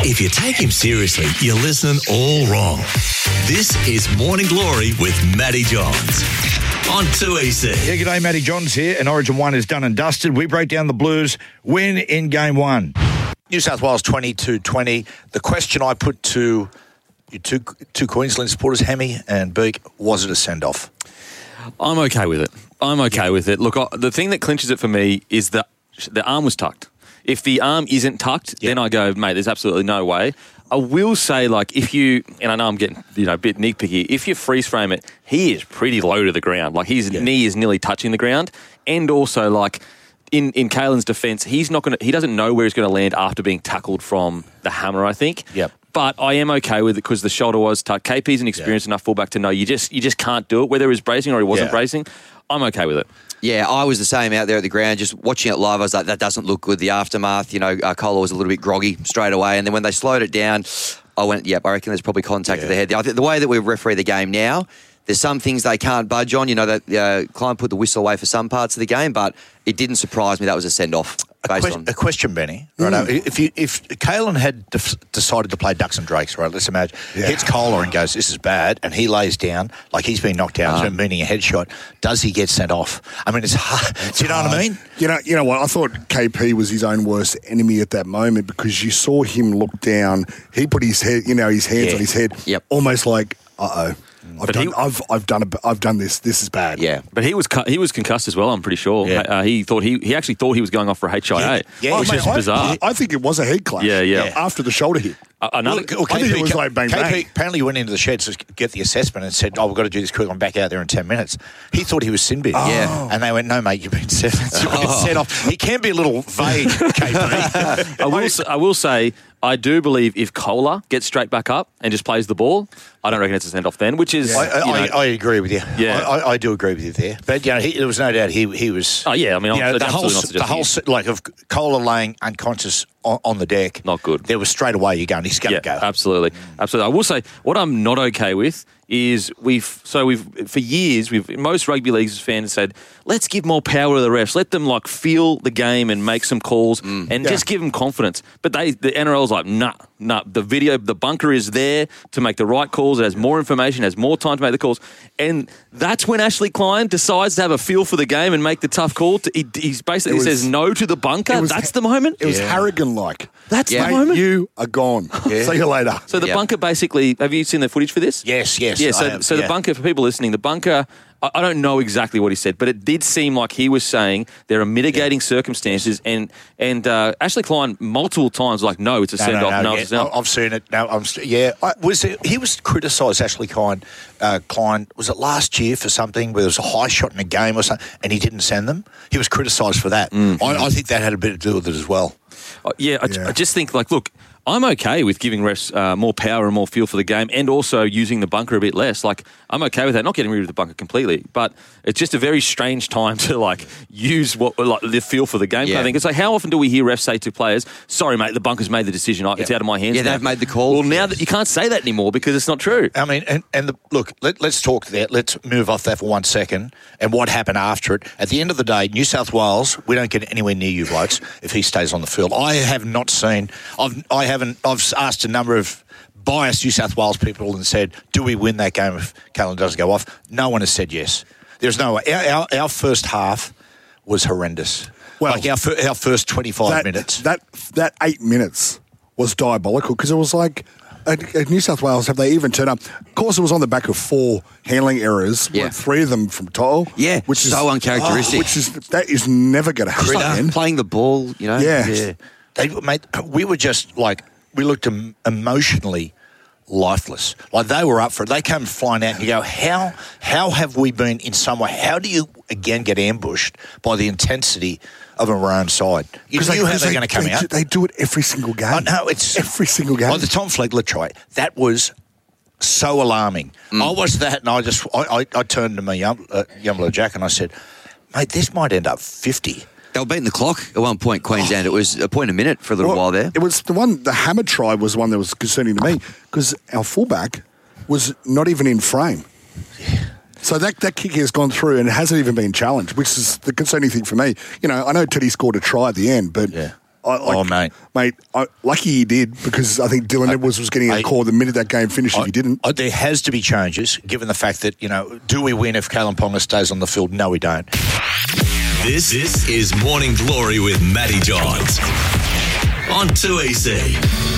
If you take him seriously, you're listening all wrong. This is Morning Glory with Matty Johns on 2EC. Yeah, g'day, Matty Johns here, and Origin 1 is done and dusted. We break down the Blues win in Game 1. New South Wales 22-20. The question I put to you two Queensland supporters, Hemi and Beak, was it a send-off? I'm okay with it. Look, the thing that clinches it for me is that the arm was tucked. If the arm isn't tucked, then I go, mate, there's absolutely no way. I will say, like, if you, and I know I'm getting, a bit nitpicky, if you freeze frame it, he is pretty low to the ground. Like, his knee is nearly touching the ground. And also, like, in Caelan's defence, he doesn't know where he's going to land after being tackled from the hammer, I think. Yep. But I am okay with it because the shoulder was tucked. KP's an experienced enough fullback to know you just can't do it, whether he was bracing or he wasn't bracing. I'm okay with it. Yeah, I was the same out there at the ground, just watching it live. I was like, that doesn't look good. The aftermath, Kohler was a little bit groggy straight away. And then when they slowed it down, I went, I reckon there's probably contact at the head. I think the way that we referee the game now, there's some things they can't budge on. That Klein put the whistle away for some parts of the game, but it didn't surprise me that was a send-off. A question, Benny. Right, if Caelan had decided to play Ducks and Drakes, right? Let's imagine hits Kohler and goes, "This is bad," and he lays down like he's been knocked out, meaning a headshot. Does he get sent off? I mean, it's hard. Do you know what I mean? You know what? I thought KP was his own worst enemy at that moment because you saw him look down. He put his head, his hands on his head, almost like, uh-oh. I've done this. This is bad. Yeah, but he was concussed as well. I'm pretty sure. Yeah. He actually thought he was going off for a HIA, which is bizarre. I think it was a head clash. Yeah. After the shoulder hit. I think it was like bang bang. Apparently went into the shed to get the assessment and said, we've got to do this quick. I'm back out there in 10 minutes. He thought he was sin bin. And they went, no, mate, you've been set off. He can be a little vague, KP. I will say, I do believe if Kohler gets straight back up and just plays the ball, I don't reckon it's a send-off then, which is... I agree with you. Yeah. I do agree with you there. But, there was no doubt he was... Oh, yeah, I mean... the whole like, of Kohler laying unconscious on the deck... Not good. There was straight away you're going, he's going to go. Absolutely. I will say, what I'm not okay with is for years, most rugby leagues fans said, let's give more power to the refs. Let them feel the game and make some calls and just give them confidence. But the NRL's like, nah. The bunker is there to make the right calls. It has more information, has more time to make the calls. And that's when Ashley Klein decides to have a feel for the game and make the tough call. He basically says no to the bunker. That's the moment. It was Harrigan-like. That's the moment. You are gone. See you later. So the bunker basically, have you seen the footage for this? Yes. Yeah, so the bunker, for people listening, the bunker, I don't know exactly what he said, but it did seem like he was saying there are mitigating circumstances, and Ashley Klein multiple times no, it's a send-off. No, it's a send-off. I've seen it. No, he was criticised, Ashley Klein. Was it last year for something where there was a high shot in a game or something, and he didn't send them? He was criticised for that. I think that had a bit to do with it as well. I just think, look, I'm okay with giving refs more power and more feel for the game and also using the bunker a bit less. I'm okay with that. Not getting rid of the bunker completely, but it's just a very strange time to, use the feel for the game kind of thing. It's how often do we hear refs say to players, sorry, mate, the bunker's made the decision. It's out of my hands now. They've made the call. Well, now that you can't say that anymore because it's not true. I mean, look, let's talk to that. Let's move off that for 1 second and what happened after it. At the end of the day, New South Wales, we don't get anywhere near you blokes if he stays on the field. I have not seen... I've asked a number of biased New South Wales people and said, do we win that game if Caelan doesn't go off? No one has said yes. There's no way. Our first half was horrendous. Well, our first 25 minutes. That 8 minutes was diabolical because it was at New South Wales, have they even turned up? Of course, it was on the back of 4 handling errors, 3 of them from Toll. Yeah, which is so uncharacteristic. That is never going to happen. Playing the ball, Yeah. We were just we looked emotionally lifeless. They were up for it. They came flying out and you go, how have we been in some way? How do you, again, get ambushed by the intensity of our own side? You knew how they're going to come out. They do it every single game. I know. It's every single game. Like the Tom Flegler try, that was so alarming. I watched that and I turned to my Yumla Jack and I said, mate, this might end up 50. They were beating the clock at one point, Queensland. It was a point a minute for a little while there. It was the hammer try was one that was concerning to me because our fullback was not even in frame. Yeah. So that kick has gone through and it hasn't even been challenged, which is the concerning thing for me. I know Teddy scored a try at the end, but mate. Lucky he did, because I think Dylan Edwards was getting a call the minute that game finished if he didn't. There has to be changes, given the fact that, do we win if Kalen Ponga stays on the field? No, we don't. This is Morning Glory with Matty Johns on 2EC.